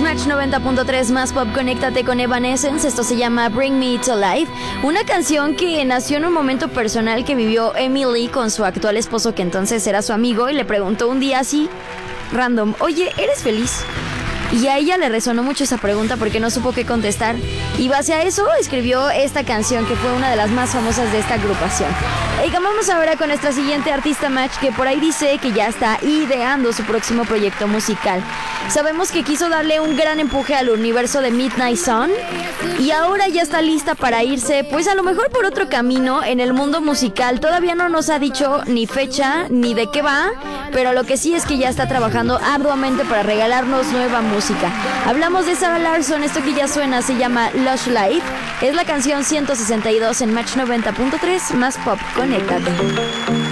Match 90.3 más pop, conéctate con Evanescence. Esto se llama Bring Me to Life, una canción que nació en un momento personal que vivió Emily con su actual esposo, que entonces era su amigo, y le preguntó un día así, random, oye, ¿eres feliz? Y a ella le resonó mucho esa pregunta porque no supo qué contestar. Y base a eso escribió esta canción que fue una de las más famosas de esta agrupación. Y vamos ahora con nuestra siguiente artista Match, que por ahí dice que ya está ideando su próximo proyecto musical. Sabemos que quiso darle un gran empuje al universo de Midnight Sun y ahora ya está lista para irse, pues a lo mejor por otro camino en el mundo musical. Todavía no nos ha dicho ni fecha ni de qué va, pero lo que sí es que ya está trabajando arduamente para regalarnos nueva música. Hablamos de Sarah Larsson. Esto que ya suena se llama Lush Life. Es la canción 162 en Match 90.3 más pop. Conéctate.